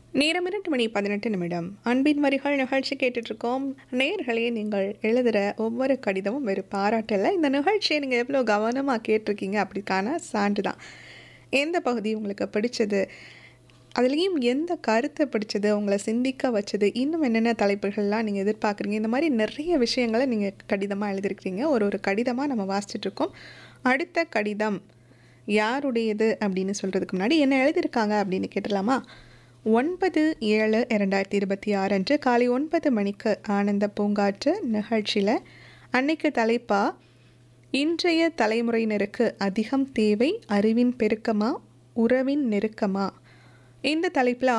நேரம் 2:18. அன்பின் வரிகள் நிகழ்ச்சி கேட்டுட்ருக்கோம். நேயர்களே, நீங்கள் எழுதுகிற ஒவ்வொரு கடிதமும் வெறும் பாராட்டல்ல. இந்த நிகழ்ச்சியை நீங்கள் எவ்வளோ கவனமாக கேட்டிருக்கீங்க அப்படிக்கான சான்று தான். எந்த பகுதி உங்களுக்கு பிடிச்சது, அதுலேயும் எந்த கருத்தை பிடிச்சது, உங்களை சிந்திக்க வச்சது, இன்னும் என்னென்ன தலைப்புகள்லாம் நீங்கள் எதிர்பார்க்குறீங்க, இந்த மாதிரி நிறைய விஷயங்களை நீங்கள் கடிதமாக எழுதியிருக்கிறீங்க. ஒரு ஒரு கடிதமாக நம்ம வாசிச்சுட்ருக்கோம். அடுத்த கடிதம் யாருடையது அப்படின்னு சொல்கிறதுக்கு முன்னாடி என்ன எழுதியிருக்காங்க அப்படின்னு கேட்டலாமா? 9/7/2026 அன்று காலை 9 மணிக்கு ஆனந்த பூங்காற்று நிகழ்ச்சியில் அன்னைக்கு தலைப்பா இன்றைய தலைமுறையினருக்கு அதிகம் தேவை அறிவின் பெருக்கமா உறவின் நெருக்கமா, இந்த தலைப்பில்